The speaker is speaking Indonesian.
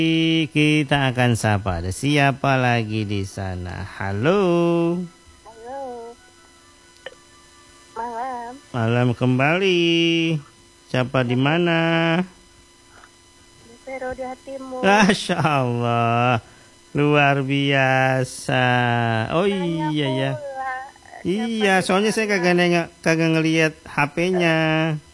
Kita akan sapa. Ada siapa lagi di sana? Halo. Halo. Malam. Malam kembali. Siapa di mana? Di Vero di hatimu. Masya Allah. Luar biasa. Oh Nanya iya ya. pula. Iya, Siapa di soalnya saya mana? kagak ngelihat HP-nya.